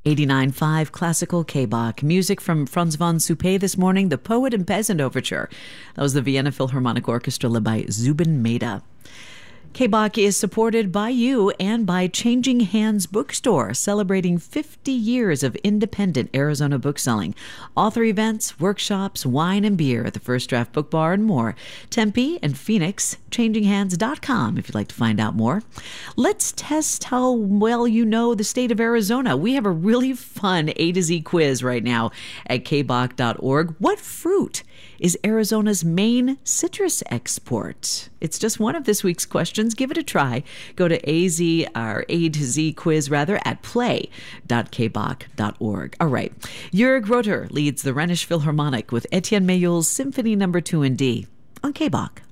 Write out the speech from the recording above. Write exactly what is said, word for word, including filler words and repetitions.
eighty-nine point five Classical K-Bach. Music from Franz von Suppé this morning, the Poet and Peasant Overture. That was the Vienna Philharmonic Orchestra led by Zubin Mehta. K-Bach is supported by you and by Changing Hands Bookstore, celebrating fifty years of independent Arizona bookselling. Author events, workshops, wine and beer at the First Draft Book Bar, and more. Tempe and Phoenix, changing hands dot com if you'd like to find out more. Let's test how well you know the state of Arizona. We have a really fun A to Z quiz right now at k bach dot org. What fruit is Arizona's main citrus export? It's just one of this week's questions. Give it a try. Go to A Z or A to Z quiz rather at play dot k bach dot org. All right. Jörg Rotter leads the Rhenish Philharmonic with Etienne Mayol's Symphony Number Two in D on K-Bach.